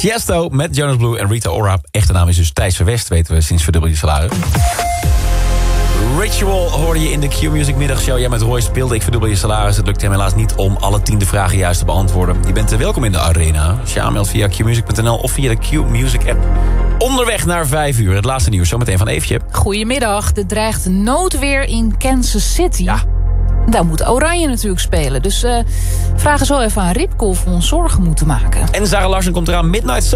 Tiesto met Jonas Blue en Rita Ora. Echte naam is dus Thijs Verwest, weten we sinds Verdubbel Je Salaris. Ritual hoorde je in de Q-Music middagshow. Jij met Roy speelde Ik Verdubbel Je Salaris. Het lukt hem helaas niet om alle 10 vragen juist te beantwoorden. Je bent welkom in de arena. Als je aanmeldt via qmusic.nl of via de Q-Music app. Onderweg naar 5 uur. Het laatste nieuws zometeen van Eefje. Goedemiddag. Er dreigt noodweer in Kansas City. Ja. Daar moet Oranje natuurlijk spelen. Dus vragen zo even aan Ripke of we ons zorgen moeten maken. En Zara Larsen komt eraan. Midnight